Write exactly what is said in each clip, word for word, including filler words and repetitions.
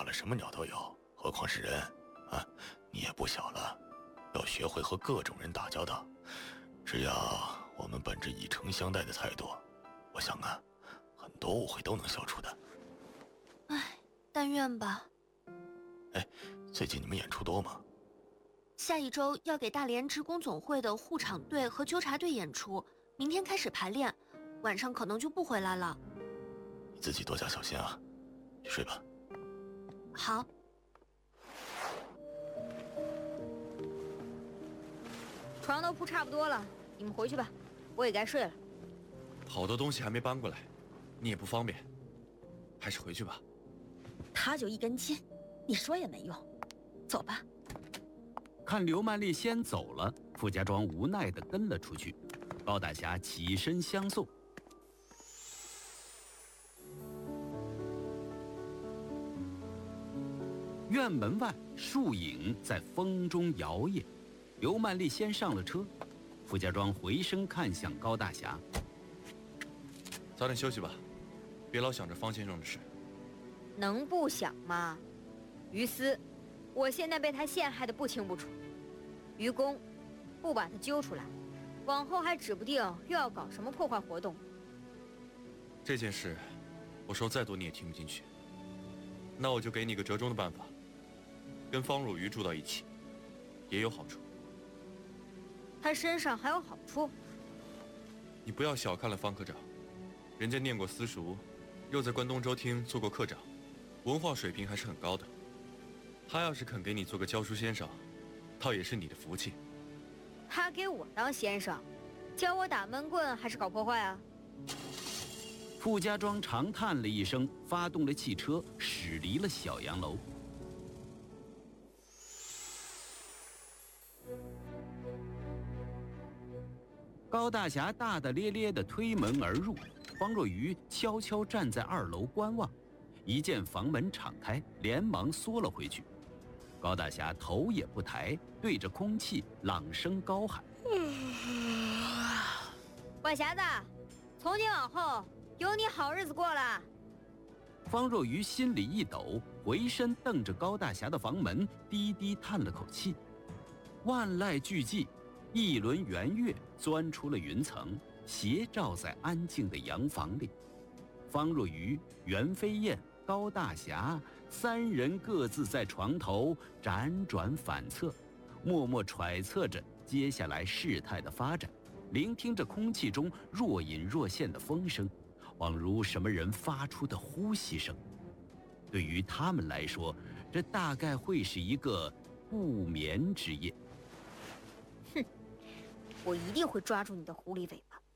了什么鸟都有，何况是人啊！你也不小了，要学会和各种人打交道。只要我们本着以诚相待的态度，我想啊，很多误会都能消除的。 唉，但愿吧。 哎，最近你们演出多吗？ 下一周要给大连职工总会的护场队和纠察队演出，明天开始排练，晚上可能就不回来了。 你自己多加小心啊，去睡吧。 好。 床都铺差不多了，你们回去吧，我也该睡了。 好多东西还没搬过来，你也不方便，还是回去吧。 他就一根筋，你说也没用，走吧。 看刘曼丽先走了，傅家庄无奈地跟了出去。高大侠起身相送。院门外，树影在风中摇曳。刘曼丽先上了车，傅家庄回身看向高大侠：“ 早点休息吧，别老想着方先生的事。” 能不想吗？于私，我现在被他陷害的不清不楚。于公，不把他揪出来，往后还指不定又要搞什么破坏活动。 这件事，我说再多你也听不进去。那我就给你个折中的办法，跟方若愚住到一起，也有好处。 他身上还有好处？ 你不要小看了方科长，人家念过私塾，又在关东州厅做过科长，文化水平还是很高的。他要是肯给你做个教书先生，倒也是你的福气。 他给我当先生，教我打闷棍还是搞破坏啊？ 傅家庄长叹了一声，发动了汽车，驶离了小洋楼。高大侠大大咧咧地推门而入，方若愚悄悄站在二楼观望，一见房门敞开，连忙缩了回去。高大侠头也不抬，对着空气朗声高喊：“ 晚匣子，从今往后有你好日子过了。” 方若愚心里一抖，回身瞪着高大侠的房门，低低叹了口气。万籁俱寂，一轮圆月钻出了云层，斜照在安静的洋房里。方若愚、袁飞燕、高大侠三人各自在床头辗转反侧，默默揣测着接下来事态的发展，聆听着空气中若隐若现的风声，宛如什么人发出的呼吸声。对于他们来说，这大概会是一个不眠之夜。 哼，我一定会抓住你的狐狸尾巴。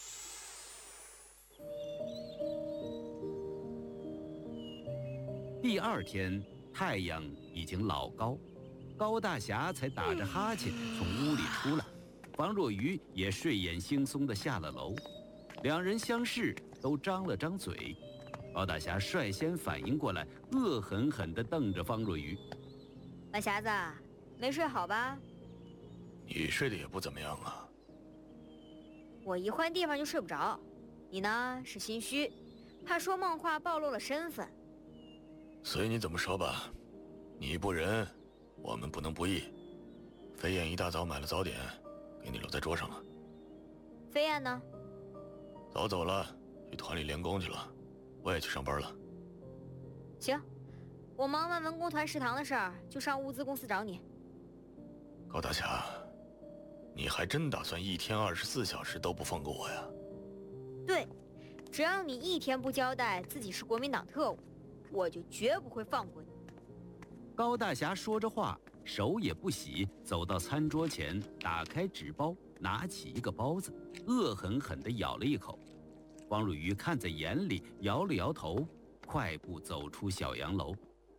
第二天，太阳已经老高，高大侠才打着哈欠从屋里出来，方若愚也睡眼惺忪地下了楼。两人相视，都张了张嘴。高大侠率先反应过来，恶狠狠地瞪着方若愚：“ 晚匣子，没睡好吧？”“ 你睡得也不怎么样啊。”“ 我一换地方就睡不着，你呢是心虚，怕说梦话暴露了身份。”“ 随你怎么说吧，你不仁，我们不能不义。飞燕一大早买了早点，给你留在桌上了。”“ 飞燕呢？”“ 早走了，去团里练功去了。我也去上班了。”“ 行，我忙完文工团食堂的事儿，就上物资公司找你。”“ 高大侠，你还真打算一天二十四小时都不放过我呀？”“ 对，只要你一天不交代自己是国民党特务，我就绝不会放过你。” 高大侠说着话，手也不洗，走到餐桌前，打开纸包，拿起一个包子，恶狠狠地咬了一口。方若愚看在眼里，摇了摇头，快步走出小洋楼。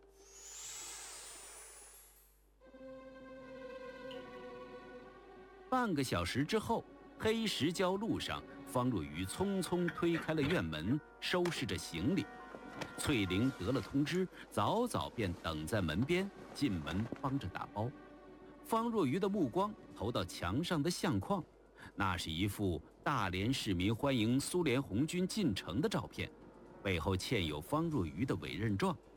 半个小时之后，黑石礁路上，方若愚匆匆推开了院门，收拾着行李。翠玲得了通知，早早便等在门边，进门帮着打包。方若愚的目光投到墙上的相框，那是一幅大连市民欢迎苏联红军进城的照片，背后嵌有方若愚的委任状。